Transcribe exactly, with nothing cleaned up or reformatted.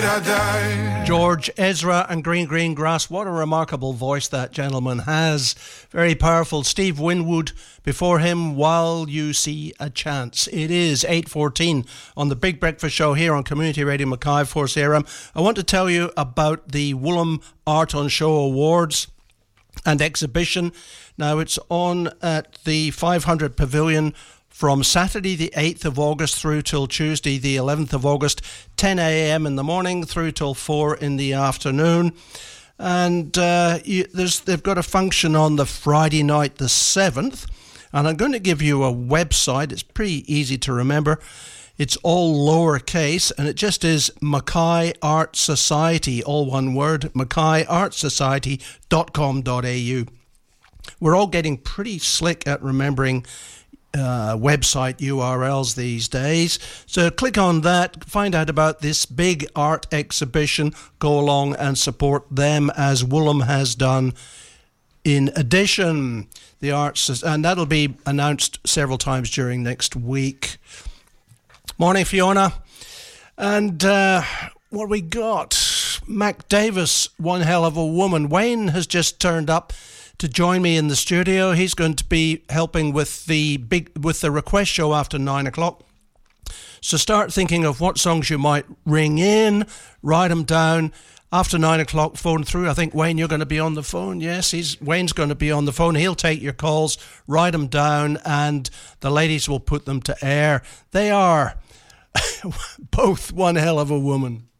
George Ezra and Green Green Grass. What a remarkable voice that gentleman has. Very powerful. Steve Winwood before him, While You See a Chance. It is eight fourteen on the Big Breakfast Show here on Community Radio Mackay four C R M. I want to tell you about the Woolham Art on Show Awards and exhibition. Now it's on at the five hundred Pavilion from Saturday the eighth of August through till Tuesday the eleventh of August, ten a.m. in the morning through till four in the afternoon. And uh, you, there's, they've got a function on the Friday night the seventh. And I'm going to give you a website. It's pretty easy to remember. It's all lowercase, and it just is Mackay Art Society, all one word, mackay art society dot com dot a u. We're all getting pretty slick at remembering Uh, website U R Ls these days. So click on that, find out about this big art exhibition, go along and support them as Woolham has done. In addition, the arts, and that'll be announced several times during next week. Morning, Fiona. And uh, what we got? Mac Davis, one hell of a woman. Wayne has just turned up to join me in the studio. He's going to be helping with the big with the request show after nine o'clock. So start thinking of what songs you might ring in, write them down. After nine o'clock, phone through. I think, Wayne, you're going to be on the phone. Yes, he's Wayne's going to be on the phone. He'll take your calls, write them down, and the ladies will put them to air. They are both one hell of a woman.